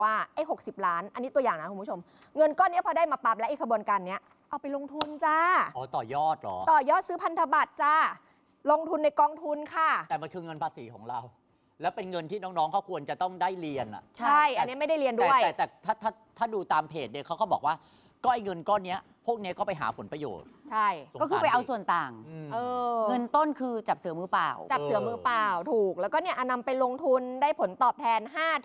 ว่าไอ้60 ล้านอันนี้ตัวอย่างนะคุณผู้ชมเงินก้อนนี้พอได้มาปั๊บและไอ้ขบวนการเนี้ยเอาไปลงทุนจ้าอ๋อต่อยอดเหรอต่อยอดซื้อพันธบัตรจ้าลงทุนในกองทุนค่ะแต่มันคือเงินภาษีของเราแล้วเป็นเงินที่น้องๆเขาควรจะต้องได้เรียนอ่ะใช่อันนี้ไม่ได้เรียนด้วยแต่ถ้าดูตามเพจเนี่ยเขาก็บอกว่าก็ไอ้เงินก้อนนี้พวกนี้ก็ไปหาผลประโยชน์ใช่ก็คือไปเอาส่วนต่างเงินต้นคือจับเสือมือเปล่าจับเสือมือเปล่าถูกแล้วก็เนี่ยนำไปลงทุนได้ผลตอบแทน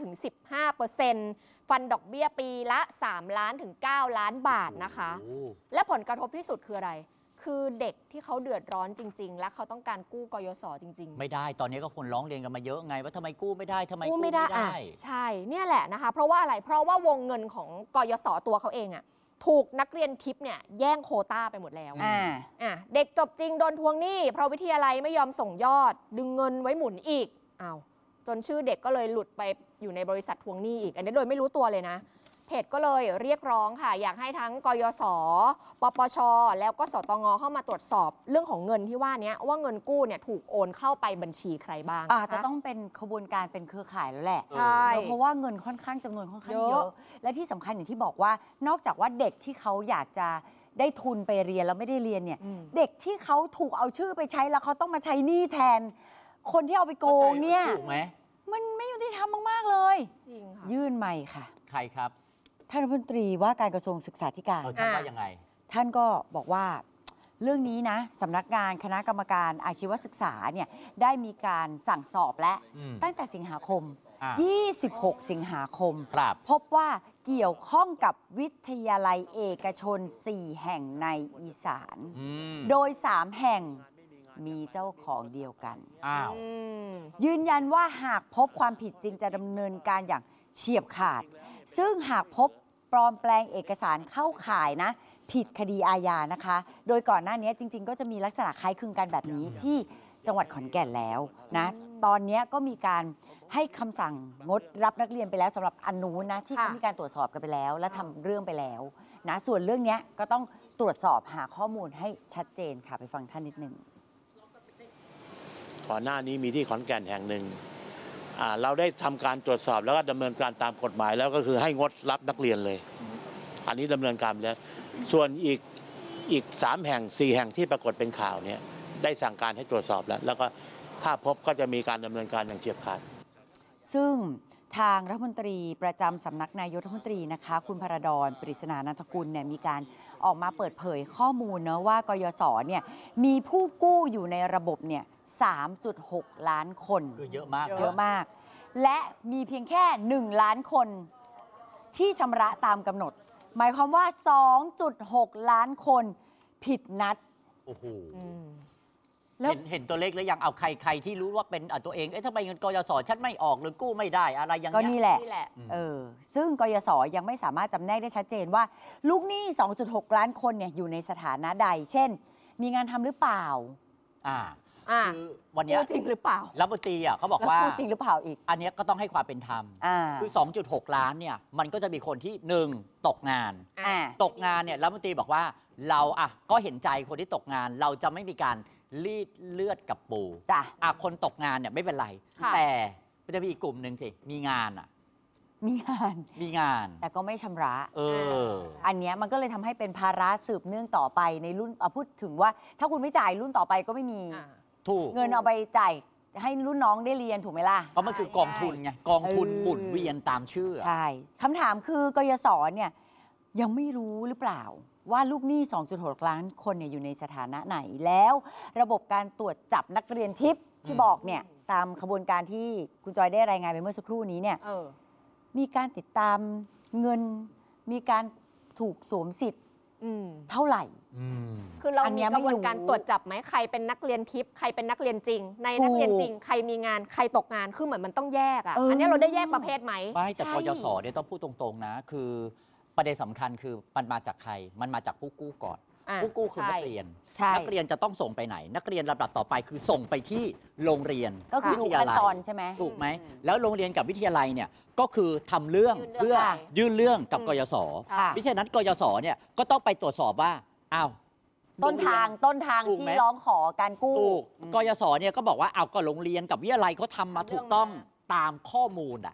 5-15%ฟันดอกเบี้ยปีละ3 ล้านถึง9 ล้านบาทนะคะและผลกระทบที่สุดคืออะไรคือเด็กที่เขาเดือดร้อนจริงๆและเขาต้องการกู้กยศจริงๆไม่ได้ตอนนี้ก็คนร้องเรียนกันมาเยอะไงว่าทำไมกู้ไม่ได้ทำไมกู้ไม่ได้ใช่เนี่ยแหละนะคะเพราะว่าอะไรเพราะว่าวงเงินของกยศตัวเขาเองถูกนักเรียนทิพย์เนี่ยแย่งโควต้าไปหมดแล้วเด็กจบจริงโดนทวงหนี้เพราะวิทยาลัยไม่ยอมส่งยอดดึงเงินไว้หมุนอีกจนชื่อเด็กก็เลยหลุดไปอยู่ในบริษัททวงหนี้อีกอันนี้โดยไม่รู้ตัวเลยนะเพจก็เลยเรียกร้องค่ะอยากให้ทั้งกยศปปชแล้วก็สตงเข้ามาตรวจสอบเรื่องของเงินที่ว่านี้ว่าเงินกู้เนี่ยถูกโอนเข้าไปบัญชีใครบ้างจะต้องเป็นขบวนการเป็นเครือข่ายแล้วแหละใช่เพราะว่าเงินค่อนข้างจำนวนค่อนข้างเยอะและที่สำคัญอย่างที่บอกว่านอกจากว่าเด็กที่เขาอยากจะได้ทุนไปเรียนแล้วไม่ได้เรียนเนี่ยเด็กที่เขาถูกเอาชื่อไปใช้แล้วเขาต้องมาใช้หนี้แทนคนที่เอาไปโกงเนี่ยมันไม่ยุติธรรมมากๆเลยยื่นใหม่ค่ะใครครับท่านรัฐมนตรีว่าการกระทรวงศึกษาธิการท่านว่ายังไงท่านก็บอกว่าเรื่องนี้นะสำนักงานคณะกรรมการอาชีวศึกษาเนี่ยได้มีการสั่งสอบและตั้งแต่สิงหาคม26 สิงหาคมพบว่าเกี่ยวข้องกับวิทยาลัยเอกชน4 แห่งในอีสานโดย3 แห่งมีเจ้าของเดียวกันยืนยันว่าหากพบความผิดจริงจะดำเนินการอย่างเฉียบขาดซึ่งหากพบปลอมแปลงเอกสารเข้าข่ายนะผิดคดีอาญานะคะโดยก่อนหน้านี้จริงๆก็จะมีลักษณะคล้ายคลึงกันแบบนี้ที่จังหวัดขอนแก่นแล้วนะตอนนี้ก็มีการให้คำสั่งงดรับนักเรียนไปแล้วสำหรับอนุนะที่เขามีการตรวจสอบกันไปแล้วและทำเรื่องไปแล้วนะส่วนเรื่องนี้ก็ต้องตรวจสอบหาข้อมูลให้ชัดเจนค่ะไปฟังท่านนิดนึงก่อนหน้านี้มีที่ขอนแก่นแห่งหนึ่งเราได้ทำการตรวจสอบแล้วก็ดำเนินการตามกฎหมายแล้วก็คือให้งดรับนักเรียนเลยอันนี้ดำเนินการไปแล้วส่วนอีก3 แห่ง 4 แห่งที่ปรากฏเป็นข่าวเนี่ยได้สั่งการให้ตรวจสอบแล้วก็ถ้าพบก็จะมีการดำเนินการอย่างเฉียบขาดซึ่งทางรัฐมนตรีประจำสำนักนายกรัฐมนตรีนะคะคุณพระดอน ปริศนานันทกุลเนี่ยมีการออกมาเปิดเผยข้อมูลนะว่ากยศเนี่ยมีผู้กู้อยู่ในระบบเนี่ย3.6 ล้านคนคือเยอะมากและมีเพียงแค่1 ล้านคนที่ชำระตามกำหนดหมายความว่า 2.6 ล้านคนผิดนัดโอ้โหแล้วเห็นตัวเลขแล้วยังเอาใครที่รู้ว่าเป็นตัวเองทำไมเงินกยศฉันไม่ออกหรือกู้ไม่ได้อะไรอย่างเงี้ยก็นี่แหละซึ่งกยศยังไม่สามารถจำแนกได้ชัดเจนว่าลูกหนี้ 2.6 ล้านคนเนี่ยอยู่ในสถานะใดเช่นมีงานทำหรือเปล่าคือวันนี้จริงหรือเปล่ารัฐมนตรีเขาบอกว่าจริงหรือเปล่าอีกอันนี้ก็ต้องให้ความเป็นธรรมคือ 2.6 ล้านเนี่ยมันก็จะมีคนที่1ตกงานเนี่ยรัฐมนตรีบอกว่าเราก็เห็นใจคนที่ตกงานเราจะไม่มีการรีดเลือดกับปูคนตกงานเนี่ยไม่เป็นไรแต่จะมีอีกกลุ่มหนึ่งสิมีงานแต่ก็ไม่ชำระอันนี้มันก็เลยทำให้เป็นภาระสืบเนื่องต่อไปในรุ่นพูดถึงว่าถ้าคุณไม่จ่ายรุ่นต่อไปก็ไม่มีเงินเอาไปจ่ายให้รุ่นน้องได้เรียนถูกไหมล่ะเพราะมันคือกองทุนไงกองทุนหมุนเวียนตามชื่อใช่คำถามคือกยศเนี่ยยังไม่รู้หรือเปล่าว่าลูกหนี้ 2.6 ล้านคนเนี่ยอยู่ในสถานะไหนแล้วระบบการตรวจจับนักเรียนทิพย์ที่บอกเนี่ยตามขบวนการที่คุณจอยได้รายงานไปเมื่อสักครู่นี้เนี่ยมีการติดตามเงินมีการถูกสวมสิทธิ์เท่าไหร่คือเรามีกระบวนการตรวจจับไหมใครเป็นนักเรียนทิพย์ใครเป็นนักเรียนจริงในนักเรียนจริงใครมีงานใครตกงานคือเหมือนมันต้องแยกอันนี้เราได้แยกประเภทไหมไม่แต่กยศเนี่ยต้องพูดตรงๆนะคือประเด็นสำคัญคือมันมาจากใครมันมาจากผู้กู้ก่อนผู้กู้คือนักเรียนจะต้องส่งไปไหนนักเรียนลำดับต่อไปคือส่งไปที่โรงเรียนก็คือวิทยาลัยใช่ไหมถูกไหมแล้วโรงเรียนกับวิทยาลัยเนี่ยก็คือทำเรื่องเพื่อยื่นเรื่องกับกยศเพราะฉะนั้นกยศเนี่ยก็ต้องไปตรวจสอบว่าต้นทางที่ร้องขอการกู้กยศเนี่ยก็บอกว่าก็โรงเรียนกับวิทยาลัยเขาทำมาถูกต้องตามข้อมูล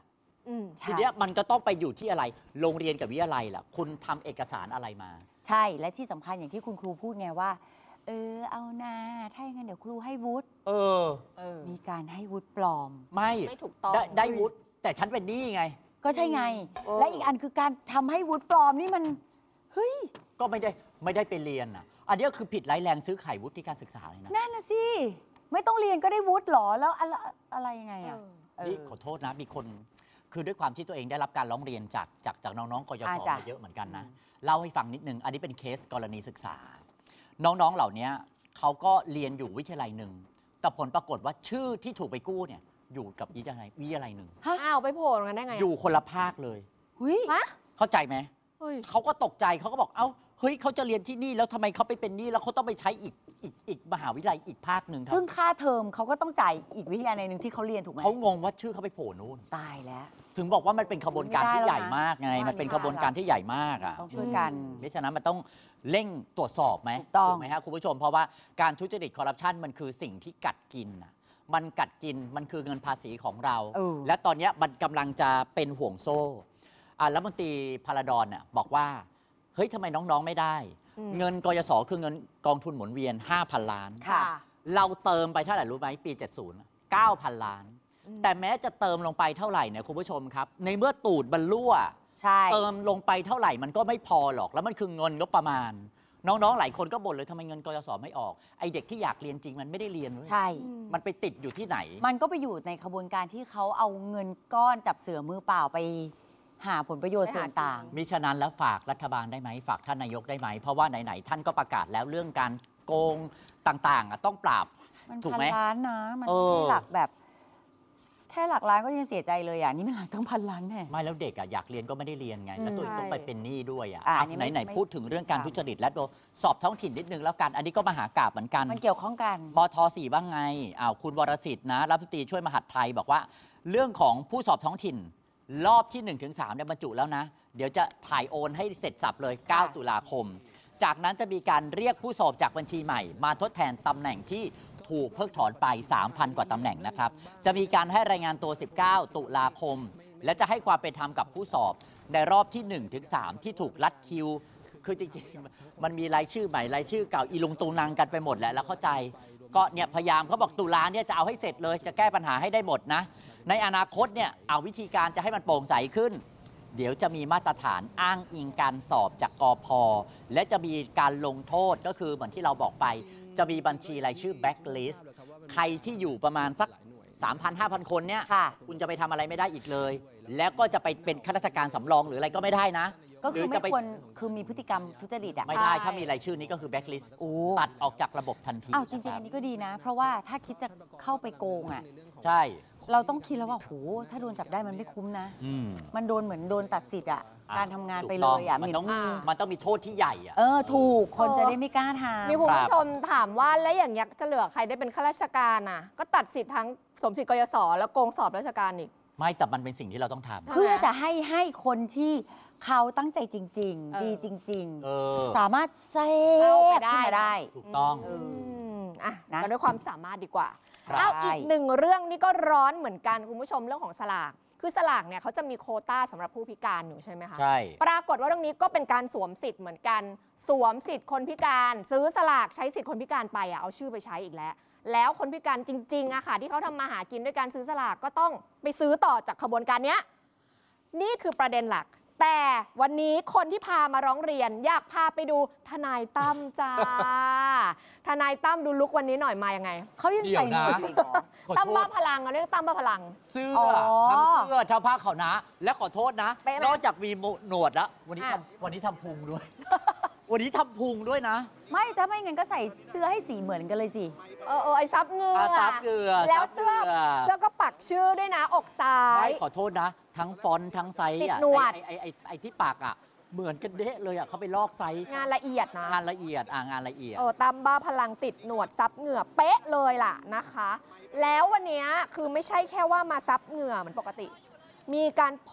ทีเนี้ยมันก็ต้องไปอยู่ที่อะไรโรงเรียนกับวิทยาลัยล่ะคุณทำเอกสารอะไรมาใช่และที่สำคัญอย่างที่คุณครูพูดไงว่าเอานาถ้าอย่างนั้นเดี๋ยวครูให้วุฒิมีการให้วุฒิปลอมไม่ถูกต้องได้วุฒิแต่ฉันเป็นหนี้ไงก็ใช่ไงและอีกอันคือการทำให้วุฒิปลอมนี่มันเฮ้ยก็ไม่ได้ไปเรียนอ่ะอันนี้คือผิดร้ายแรงซื้อขายวุฒิการศึกษาเลยนะนั่นน่ะสิไม่ต้องเรียนก็ได้วุฒิหรอแล้วอะไรยังไงอ่ะนี่ขอโทษนะมีคนคือด้วยความที่ตัวเองได้รับการร้องเรียนจากน้องๆกยศมาเยอะเหมือนกันนะเล่าให้ฟังนิดนึงอันนี้เป็นเคสกรณีศึกษาน้องๆเหล่านี้เขาก็เรียนอยู่วิทยาลัยหนึ่งแต่ผลปรากฏว่าชื่อที่ถูกไปกู้เนี่ยอยู่กับวิทยาลัยหนึ่งอ้าวไปโผล่กันได้ไงอยู่คนละภาคเลยเข้าใจไหมเขาก็ตกใจเขาก็บอกเอ้าเฮ้ยเขาจะเรียนที่นี่แล้วทำไมเขาไปเป็นนี่แล้วเขาต้องไปใช้อีกมหาวิทยาลัยอีกภาคหนึ่งซึ่งค่าเทอมเขาก็ต้องจ่ายอีกวิทยาลัยหนึ่งที่เขาเรียนถูกไหมเขางงว่าชื่อเขาไปโผล่นู่นตายแล้วถึงบอกว่ามันเป็นขบวนการที่ใหญ่มากไงมันเป็นขบวนการที่ใหญ่มากต้องช่วยกันเพราะฉะนั้นมันต้องเร่งตรวจสอบไหมถูกไหมฮะคุณผู้ชมเพราะว่าการทุจริตคอร์รัปชันมันคือสิ่งที่กัดกินมันกัดกินมันคือเงินภาษีของเราและตอนนี้มันกำลังจะเป็นห่วงโซ่รัฐมนตรีพาราดอนบอกว่าเฮ้ยทำไมน้องๆไม่ได้เงินกยศคือเงินกองทุนหมุนเวียน 5,000 ล้านเราเติมไปเท่าไหร่รู้ไหมปี 70 9,000 ล้านแต่แม้จะเติมลงไปเท่าไหร่เนี่ยคุณผู้ชมครับในเมื่อตูดมันรั่วเติมลงไปเท่าไหร่มันก็ไม่พอหรอกแล้วมันคือเงินงบประมาณน้องๆหลายคนก็บ่นเลยทำไมเงินกยศไม่ออกไอเด็กที่อยากเรียนจริงมันไม่ได้เรียนใช่มันไปติดอยู่ที่ไหนมันก็ไปอยู่ในขบวนการที่เขาเอาเงินก้อนจับเสือมือเปล่าไปหาผลประโยชน์ส่วนต่างมิฉะนั้นแล้วฝากรัฐบาลได้ไหมฝากท่านนายกได้ไหมเพราะว่าไหนๆท่านก็ประกาศแล้วเรื่องการโกงต่างๆต้องปราบถูกไหม 1,000 ล้านนะมันไม่ใช่หลักแบบแค่หลักล้านก็ยังเสียใจเลยนี่มันหลักตั้ง1,000 ล้านแน่ไม่แล้วเด็กอยากเรียนก็ไม่ได้เรียนไงแล้วตัวต้องไปเป็นหนี้ด้วยไหนพูดถึงเรื่องการทุจริตและสอบท้องถิ่นนิดนึงแล้วกันอันนี้ก็มหากาพย์เหมือนกันมันเกี่ยวข้องกันมท.4 บ้างไงคุณวรสิทธิ์นะรัฐมนตรีช่วยมหาดไทยบอกว่าเรื่องของผู้สอบท้องถิ่นรอบที่ 1-3 เนี่ยบรรจุแล้วนะเดี๋ยวจะถ่ายโอนให้เสร็จสับเลย 9 ตุลาคมจากนั้นจะมีการเรียกผู้สอบจากบัญชีใหม่มาทดแทนตำแหน่งที่ถูกเพิกถอนไป 3,000 กว่าตำแหน่งนะครับจะมีการให้รายงานตัว 19 ตุลาคมและจะให้ความเป็นธรรมกับผู้สอบในรอบที่ 1-3 ที่ถูกลัดคิวคือจริงๆมันมีรายชื่อใหม่รายชื่อเก่าอีลุงตุงนังกันไปหมดแล้วเข้าใจก็เนี่ยพยายามเขาบอกตุลาเนี่ยจะเอาให้เสร็จเลยจะแก้ปัญหาให้ได้หมดนะในอนาคตเนี่ยเอาวิธีการจะให้มันโปร่งใสขึ้นเดี๋ยวจะมีมาตรฐานอ้างอิงการสอบจากกพ.และจะมีการลงโทษก็คือเหมือนที่เราบอกไปจะมีบัญชีรายชื่อแบ็คลิสต์ใครที่อยู่ประมาณสัก 3,000-5,000 คนเนี่ยคุณจะไปทำอะไรไม่ได้อีกเลยแล้วก็จะไปเป็นข้าราชการสำรองหรืออะไรก็ไม่ได้นะก็คือไม่ควรคือมีพฤติกรรมทุจริตไม่ได้ถ้ามีรายชื่อนี้ก็คือแบ็คลิสต์ตัดออกจากระบบทันทีจริงๆอันนี้ก็ดีนะเพราะว่าถ้าคิดจะเข้าไปโกงใช่เราต้องคิดแล้วว่าโหถ้าโดนจับได้มันไม่คุ้มนะมันโดนเหมือนโดนตัดสิทธิ์การทำงานไปเลยมันต้องมีโทษที่ใหญ่ถูกคนจะได้ไม่กล้าทำมีคุณผู้ชมถามว่าแล้วอย่างยักษ์จะเหลือใครได้เป็นข้าราชการก็ตัดสิทธิ์ทั้งสมสิทธิ์กยศแล้วโกงสอบราชการอีกไม่แต่มันเป็นสิ่งที่เราต้องทำเพื่อจะให้คนที่เขาตั้งใจจริงๆดีจริงๆสามารถเซฟขึ้นมาได้ถูกต้องก็ด้วยความสามารถดีกว่าอีกหนึ่งเรื่องนี่ก็ร้อนเหมือนกันคุณผู้ชมเรื่องของสลากคือสลากเนี่ยเขาจะมีโควต้าสำหรับผู้พิการอยู่ใช่ไหมคะใช่ปรากฏว่าเรื่องนี้ก็เป็นการสวมสิทธิ์เหมือนกันสวมสิทธิ์คนพิการซื้อสลากใช้สิทธิ์คนพิการไปเอาชื่อไปใช้อีกแล้วคนพิการจริงๆที่เขาทำมาหากินด้วยการซื้อสลากก็ต้องไปซื้อต่อจากขบวนการนี้นี่คือประเด็นหลักแต่วันนี้คนที่พามาร้องเรียนอยากพาไปดูทนายตั้มจ้าทนายตั้มดูลุกวันนี้หน่อยมายังไงเขายังใส่หนวดตั้มบ้าพลังเรียกตั้มบ้าพลังเสื้อทั้งเสื้อเท้าผ้าเขานะและขอโทษนะนอกจากมีหนวดแล้ววันนี้ทำพุงด้วยวันนี้ทำพุงด้วยนะไม่ถ้าไม่งั้นก็ใส่เสื้อให้สีเหมือนกันเลยสิไอ้ซับเงือแล้วเสื้อก็ปักชื่อด้วยนะอกซ้ายขอโทษนะทั้งฟอนต์ทั้งไซส์ไอ้ที่ปักเหมือนกันเดะเลยเขาไปลอกไซส์งานละเอียดนะงานละเอียดงานละเอียดตั้มบ้าพลังติดหนวดซับเหงื่อเป๊ะเลยล่ะนะคะแล้ววันนี้คือไม่ใช่แค่ว่ามาซับเหงื่อเหมือนปกติมีการพก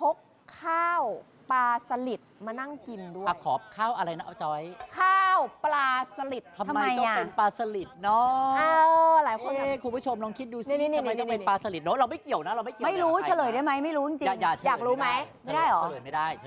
ข้าวปลาสลิดมานั่งกินด้วยขอข้าวอะไรนะจอยข้าวปลาสลิดทำไมต้องเป็นปลาสลิดเนาะหลายคนคุณผู้ชมลองคิดดูสิทำไมต้องเป็นปลาสลิดเนาะเราไม่เกี่ยวนะเราไม่เกี่ยวไม่รู้เฉลยได้ไหมไม่รู้จริงอยากรู้ไหมไม่ได้หรอเฉลยไม่ได้